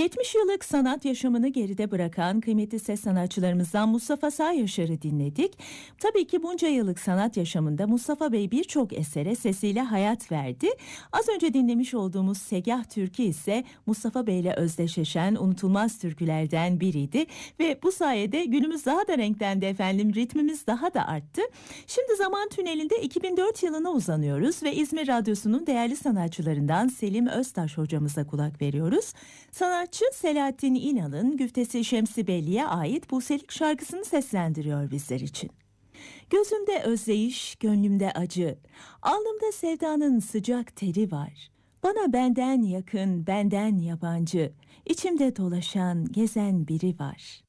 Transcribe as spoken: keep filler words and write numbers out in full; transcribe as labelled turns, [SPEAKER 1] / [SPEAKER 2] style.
[SPEAKER 1] yetmiş yıllık sanat yaşamını geride bırakan kıymetli ses sanatçılarımızdan Mustafa Sağyaşar'ı dinledik. Tabii ki bunca yıllık sanat yaşamında Mustafa Bey birçok esere sesiyle hayat verdi. Az önce dinlemiş olduğumuz Segah Türkü ise Mustafa Bey ile özdeşleşen unutulmaz türkülerden biriydi. Ve bu sayede günümüz daha da renklendi efendim, ritmimiz daha da arttı. Şimdi zaman tünelinde iki bin dört yılına uzanıyoruz ve İzmir Radyosu'nun değerli sanatçılarından Selim Öztaş hocamıza kulak veriyoruz. Sanatçı Selahattin İnal'ın Güftesi Şemsi Belli'ye ait Buselik şarkısını seslendiriyor bizler için. Gözümde özleyiş, gönlümde acı, alnımda sevdanın sıcak teri var. Bana benden yakın, benden yabancı, içimde dolaşan, gezen biri var.